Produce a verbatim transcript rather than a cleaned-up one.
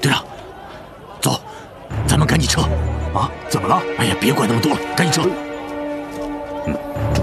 队长，走，咱们赶紧撤。 啊，怎么了？ 哎呀，别管那么多了，赶紧撤。 嗯。